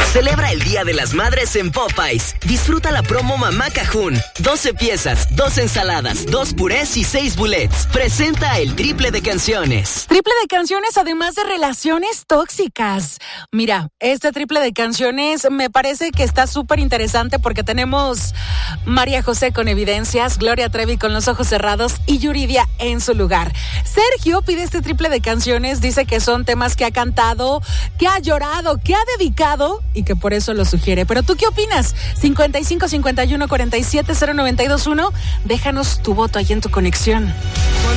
Celebra el Día de las Madres en Popeyes. Disfruta la promo Mamá Cajún. 12 piezas, 2 ensaladas, 2 purés y 6 bullets. Presenta el triple de canciones. Triple de canciones además de relaciones tóxicas. Mira, este triple de canciones me parece que está súper interesante porque tenemos María José con Evidencias, Gloria Trevi con Los Ojos Cerrados y Yuridia en su lugar. Sergio pide este triple de canciones, dice que son temas que ha cantado, que ha llorado, que ha dedicado y que por eso lo sugiere. Pero ¿tú qué opinas? 55 51 47 0921. Déjanos tu voto ahí en tu conexión.